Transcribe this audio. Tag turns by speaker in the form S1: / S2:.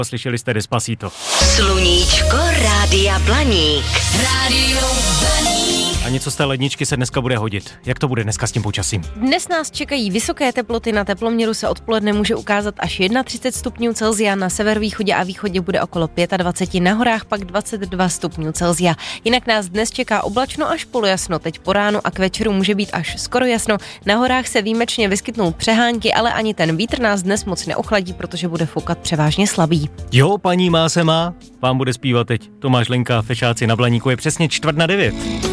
S1: Slyšeli jste Despacito.
S2: Sluníčko Rádia Blaník. Rádio Blaník.
S1: A něco z té ledničky se dneska bude hodit. Jak to bude dneska s tím počasím?
S3: Dnes nás čekají vysoké teploty, na teploměru se odpoledne může ukázat až 31 stupňů Celsia, na severovýchodě a východě bude okolo 25, na horách pak 22 stupňů Celsia. Jinak nás dnes čeká oblačno až polojasno, teď po ránu a k večeru může být až skoro jasno. Na horách se výjimečně vyskytnou přehánky, ale ani ten vítr nás dnes moc neochladí, protože bude foukat převážně slabý.
S1: Jo, paní má se má, vám bude zpívat teď Tomáš Lenka, Fešáci na Blaníku, je přesně 8:45.